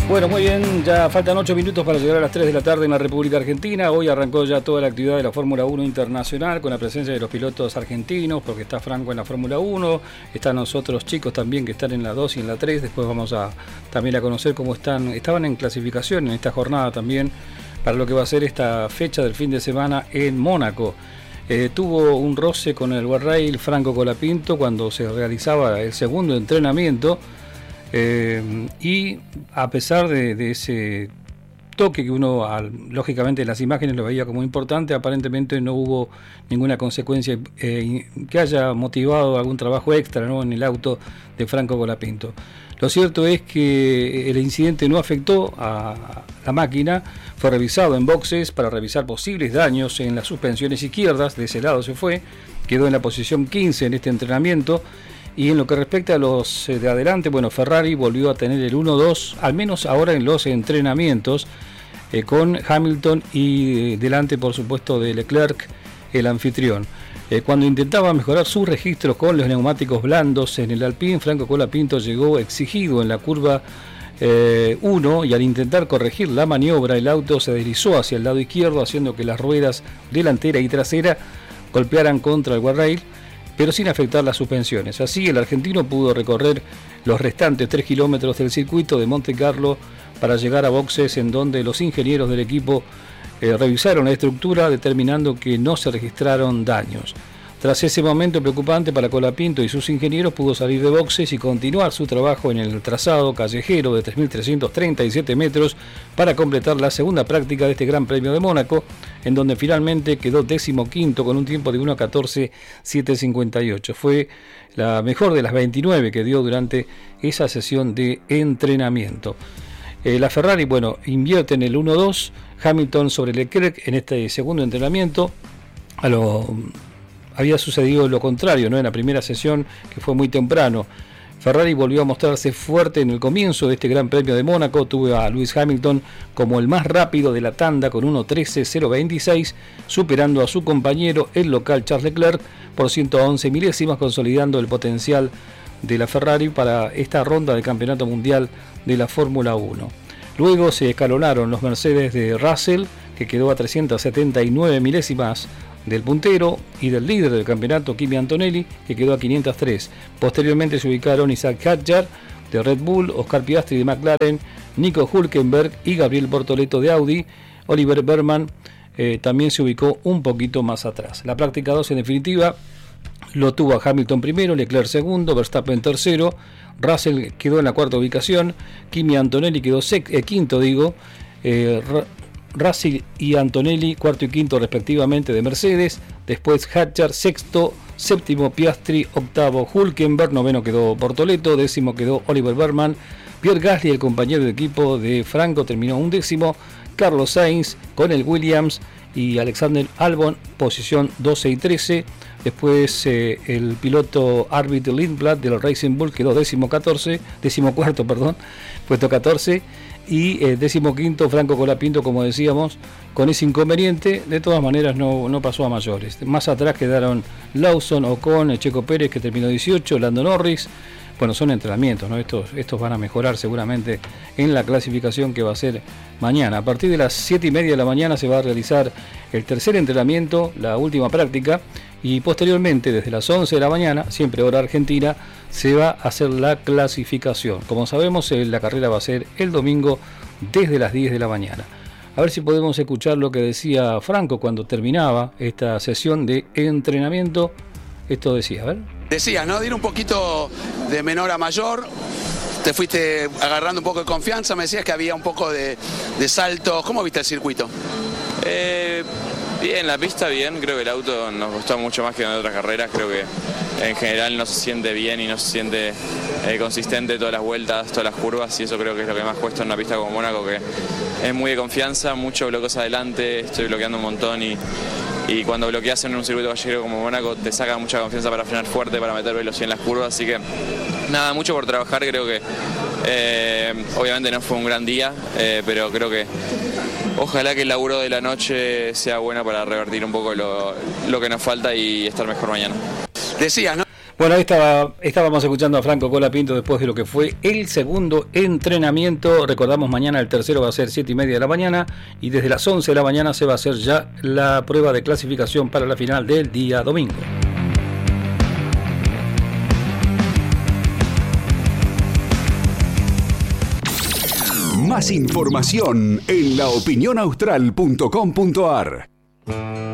Bueno, muy bien, ya faltan 8 minutos para llegar a las 3 de la tarde en la República Argentina. Hoy arrancó ya toda la actividad de la Fórmula 1 internacional con la presencia de los pilotos argentinos, porque está Franco en la Fórmula 1, están los otros chicos también que están en la 2 y en la 3. Después vamos a también a conocer cómo estaban en clasificación en esta jornada también para lo que va a ser esta fecha del fin de semana en Mónaco. Tuvo un roce con el guardrail Franco Colapinto cuando se realizaba el segundo entrenamiento. Y a pesar de ese toque que uno, lógicamente en las imágenes lo veía como importante, aparentemente no hubo ninguna consecuencia que haya motivado algún trabajo extra, ¿no?, en el auto de Franco Colapinto. Lo cierto es que el incidente no afectó a la máquina, fue revisado en boxes para revisar posibles daños en las suspensiones izquierdas, de ese lado se fue, quedó en la posición 15 en este entrenamiento. Y en lo que respecta a los de adelante, bueno, Ferrari volvió a tener el 1-2, al menos ahora en los entrenamientos, con Hamilton y delante, por supuesto, de Leclerc, el anfitrión. Cuando intentaba mejorar sus registros con los neumáticos blandos en el Alpine, Franco Colapinto llegó exigido en la curva 1 y al intentar corregir la maniobra, el auto se deslizó hacia el lado izquierdo, haciendo que las ruedas delantera y trasera golpearan contra el guardrail, pero sin afectar las suspensiones. Así, el argentino pudo recorrer los restantes 3 kilómetros del circuito de Monte Carlo para llegar a boxes en donde los ingenieros del equipo revisaron la estructura, determinando que no se registraron daños. Tras ese momento preocupante para Colapinto y sus ingenieros, pudo salir de boxes y continuar su trabajo en el trazado callejero de 3.337 metros para completar la segunda práctica de este Gran Premio de Mónaco, en donde finalmente quedó 15º con un tiempo de 1:14.758. Fue la mejor de las 29 que dio durante esa sesión de entrenamiento. La Ferrari, bueno, invierte en el 1-2, Hamilton sobre Leclerc en este segundo entrenamiento. Había sucedido lo contrario, ¿no?, en la primera sesión, que fue muy temprano. Ferrari volvió a mostrarse fuerte en el comienzo de este Gran Premio de Mónaco. Tuvo a Lewis Hamilton como el más rápido de la tanda con 1:13.026, superando a su compañero, el local Charles Leclerc, por 111 milésimas, consolidando el potencial de la Ferrari para esta ronda de campeonato mundial de la Fórmula 1. Luego se escalonaron los Mercedes de Russell, que quedó a 379 milésimas del puntero, y del líder del campeonato, Kimi Antonelli, que quedó a 503. Posteriormente se ubicaron Isaac Hadjar de Red Bull, Oscar Piastri de McLaren, Nico Hülkenberg y Gabriel Bortoleto de Audi. Oliver Bergman también se ubicó un poquito más atrás. La práctica 2, en definitiva, lo tuvo a Hamilton primero, Leclerc segundo, Verstappen tercero, Russell quedó en la cuarta ubicación, Kimi Antonelli quedó quinto, Russell y Antonelli cuarto y quinto respectivamente de Mercedes, después Hadjar sexto, séptimo Piastri, octavo Hülkenberg, noveno quedó Bortoleto, décimo quedó Oliver Bergman, Pierre Gasly, el compañero de equipo de Franco, terminó undécimo, Carlos Sainz con el Williams y Alexander Albon posición 12 y 13, después el piloto Arvid Lindblad del Racing Bull quedó decimocuarto, puesto 14, y 15º Franco Colapinto, como decíamos, con ese inconveniente. De todas maneras no pasó a mayores. Más atrás quedaron Lawson, Ocon, Checo Pérez, que terminó 18, Lando Norris. Bueno, son entrenamientos, ¿no? Estos van a mejorar seguramente en la clasificación que va a ser mañana. A partir de las 7:30 de la mañana se va a realizar el tercer entrenamiento, la última práctica, y posteriormente desde las 11 de la mañana, siempre hora argentina, se va a hacer la clasificación. Como sabemos, la carrera va a ser el domingo desde las 10 de la mañana. A ver si podemos escuchar lo que decía Franco cuando terminaba esta sesión de entrenamiento. Esto decía, a ver. Decías, ¿no? De ir un poquito de menor a mayor, te fuiste agarrando un poco de confianza, me decías que había un poco de saltos. ¿Cómo viste el circuito? Bien, la pista bien, creo que el auto nos gustó mucho más que en otras carreras, creo que en general no se siente bien y no se siente consistente todas las vueltas, todas las curvas, y eso creo que es lo que más cuesta en una pista como Mónaco, que es muy de confianza, mucho bloqueos adelante, estoy bloqueando un montón y cuando bloqueas en un circuito callejero como Mónaco te saca mucha confianza para frenar fuerte, para meter velocidad en las curvas, así que nada, mucho por trabajar. Creo que obviamente no fue un gran día, pero creo que ojalá que el laburo de la noche sea bueno para revertir un poco lo que nos falta y estar mejor mañana. Decías, ¿no? Bueno, ahí estábamos escuchando a Franco Colapinto después de lo que fue el segundo entrenamiento. Recordamos, mañana el tercero va a ser 7:30 de la mañana y desde las 11 de la mañana se va a hacer ya la prueba de clasificación para la final del día domingo. Más información en laopinionaustral.com.ar.